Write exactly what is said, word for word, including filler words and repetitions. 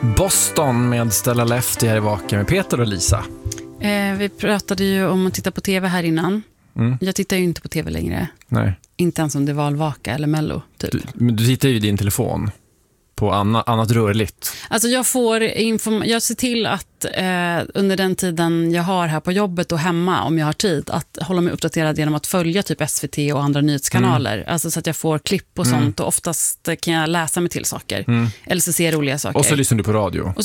Boston med Stella Lefty här i Vaken med Peter och Lisa. Eh, vi pratade ju om att titta på tv här innan. Mm. Jag tittar ju inte på tv längre. Nej. Inte ens om det var Valvaka eller Mello, typ. Du, men du tittar ju i din telefon på anna, annat rörligt. Alltså jag får inform- jag ser till att eh, under den tiden jag har här på jobbet och hemma, om jag har tid, att hålla mig uppdaterad genom att följa typ S V T och andra nyhetskanaler. Mm. Alltså så att jag får klipp och sånt, mm. och oftast kan jag läsa mig till saker. Mm. Eller så ser jag roliga saker. Och så lyssnar du på radio.